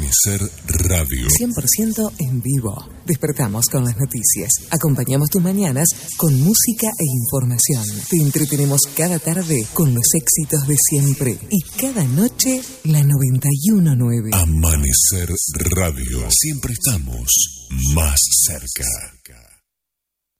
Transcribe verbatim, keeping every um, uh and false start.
Amanecer Radio. cien por ciento en vivo. Despertamos con las noticias. Acompañamos tus mañanas con música e información. Te entretenemos cada tarde con los éxitos de siempre. Y cada noche, la noventa y uno punto nueve. Amanecer Radio. Siempre estamos más cerca.